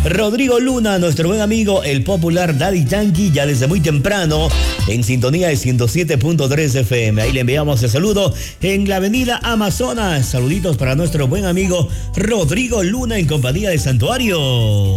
Rodrigo Luna, nuestro buen amigo, el popular Daddy Yankee, ya desde muy temprano, en sintonía de 107.3 FM. Ahí le enviamos el saludo en la avenida Amazonas. Saluditos para nuestro buen amigo Rodrigo Luna en compañía de Santuario.